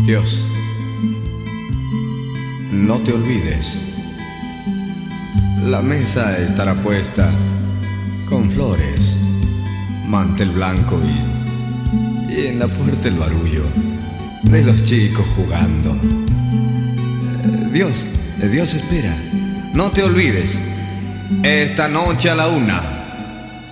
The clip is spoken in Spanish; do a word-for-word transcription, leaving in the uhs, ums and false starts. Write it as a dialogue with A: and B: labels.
A: Dios, no te olvides. La mesa estará puesta con flores, mantel blanco y, y en la puerta el barullo de los chicos jugando. Dios, Dios espera. No te olvides. Esta noche a la una.